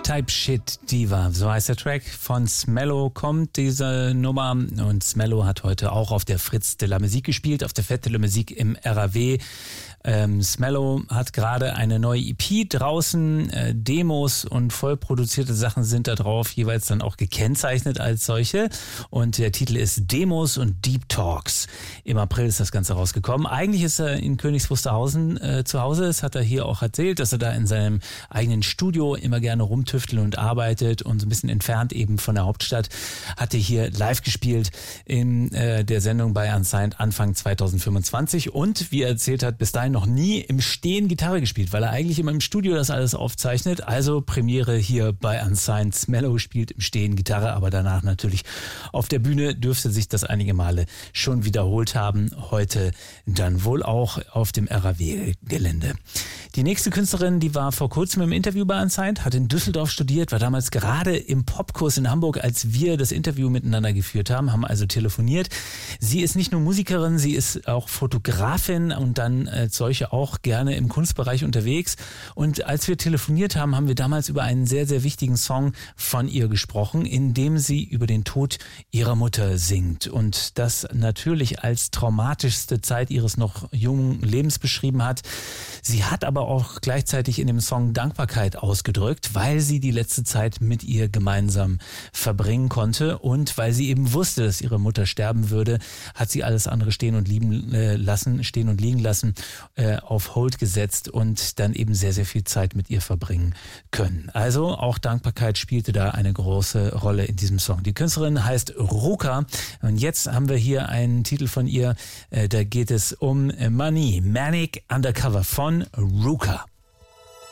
Type Shit Diva, so heißt der Track. Von Smello kommt diese Nummer und Smello hat heute auch auf der Fritz de la Musique gespielt, auf der Fête de la Musique im RAW. Smello hat gerade eine neue EP draußen, Demos und voll produzierte Sachen sind da drauf, jeweils dann auch gekennzeichnet als solche und der Titel ist Demos und Deep Talks. Im April ist das Ganze rausgekommen. Eigentlich ist er in Königs Wusterhausen zu Hause, das hat er hier auch erzählt, dass er da in seinem eigenen Studio immer gerne rumtüftelt und arbeitet und so ein bisschen entfernt eben von der Hauptstadt, hatte hier live gespielt in der Sendung bei Unsigned Anfang 2025 und wie er erzählt hat, bis dahin noch nie im Stehen Gitarre gespielt, weil er eigentlich immer im Studio das alles aufzeichnet. Also Premiere hier bei Unsigned. Smello spielt im Stehen Gitarre, aber danach natürlich auf der Bühne dürfte sich das einige Male schon wiederholt haben. Heute dann wohl auch auf dem RAW-Gelände. Die nächste Künstlerin, die war vor kurzem im Interview bei Unsigned, hat in Düsseldorf studiert, war damals gerade im Popkurs in Hamburg, als wir das Interview miteinander geführt haben also telefoniert. Sie ist nicht nur Musikerin, sie ist auch Fotografin und dann als solche auch gerne im Kunstbereich unterwegs. Und als wir telefoniert haben, haben wir damals über einen sehr, sehr wichtigen Song von ihr gesprochen, in dem sie über den Tod ihrer Mutter singt und das natürlich als traumatischste Zeit ihres noch jungen Lebens beschrieben hat. Sie hat aber auch gleichzeitig in dem Song Dankbarkeit ausgedrückt, weil sie die letzte Zeit mit ihr gemeinsam verbringen konnte und weil sie eben wusste, dass ihre Mutter sterben würde, hat sie alles andere stehen und liegen lassen, auf Hold gesetzt und dann eben sehr, sehr viel Zeit mit ihr verbringen können. Also auch Dankbarkeit spielte da eine große Rolle in diesem Song. Die Künstlerin heißt Ruka und jetzt haben wir hier einen Titel von ihr, da geht es um Money, Manic Undercover von Ruka.